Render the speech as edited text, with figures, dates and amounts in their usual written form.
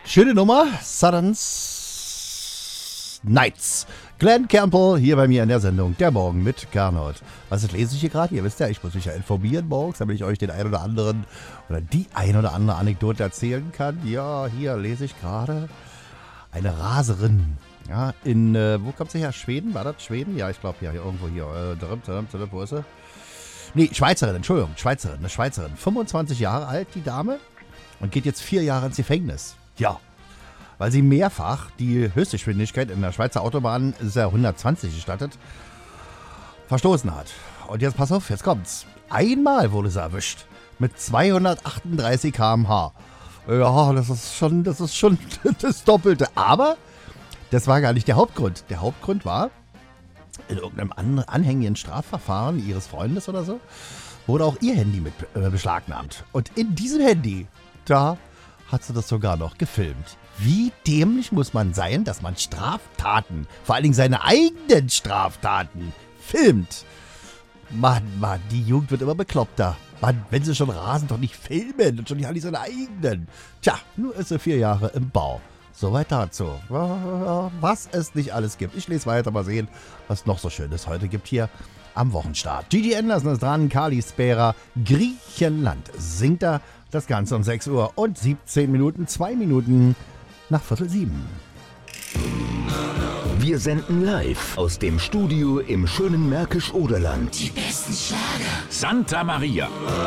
Schöne Nummer, Southern Nights. Glenn Campbell hier bei mir in der Sendung Der Morgen mit Gernot. Was lese ich hier gerade? Ihr wisst ja, ich muss mich ja informieren morgens, damit ich euch den ein oder anderen oder die ein oder andere Anekdote erzählen kann. Ja, hier lese ich gerade eine Raserin. Ja, wo kommt sie her? Schweden? War das Schweden? Ja, ich glaube, ja, hier irgendwo hier. Wo ist sie? Nee, Schweizerin, Entschuldigung, eine Schweizerin. 25 Jahre alt, die Dame, und geht jetzt 4 Jahre ins Gefängnis. Ja, weil sie mehrfach die Höchstgeschwindigkeit in der Schweizer Autobahn, ist ja 120 gestattet, verstoßen hat. Und jetzt pass auf, jetzt kommt's. Einmal wurde sie erwischt mit 238 km/h. Ja, das ist schon das Doppelte. Aber das war gar nicht der Hauptgrund. Der Hauptgrund war, in irgendeinem anhängigen Strafverfahren ihres Freundes oder so, wurde auch ihr Handy mit beschlagnahmt. Und in diesem Handy, da hat sie das sogar noch gefilmt. Wie dämlich muss man sein, dass man Straftaten, vor allen Dingen seine eigenen Straftaten, filmt? Mann, die Jugend wird immer bekloppter. Mann, wenn sie schon rasen, doch nicht filmen und schon nicht seine eigenen. Tja, nur ist sie 4 Jahre im Bau. Soweit dazu. Was es nicht alles gibt. Ich lese weiter, mal sehen, was noch so Schönes heute gibt hier am Wochenstart. Gigi Anderson ist dran, Kali Spera, Griechenland singt er. Das Ganze um 6 Uhr und 17 Minuten, 2 Minuten nach 6:45. Wir senden live aus dem Studio im schönen Märkisch-Oderland. Die besten Schlager. Santa Maria.